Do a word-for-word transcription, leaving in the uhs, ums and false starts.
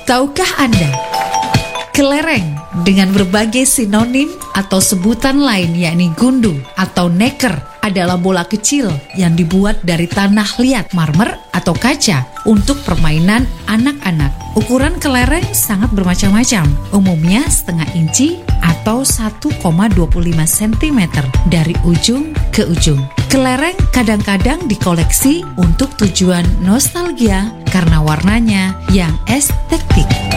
Tahukah Anda, kelereng dengan berbagai sinonim atau sebutan lain yakni gundu atau neker adalah bola kecil yang dibuat dari tanah liat, marmer atau kaca untuk permainan anak-anak. Ukuran kelereng sangat bermacam-macam, umumnya setengah inci atau satu koma dua lima sentimeter dari ujung ke ujung. Kelereng kadang-kadang dikoleksi untuk tujuan nostalgia karena warnanya yang estetik.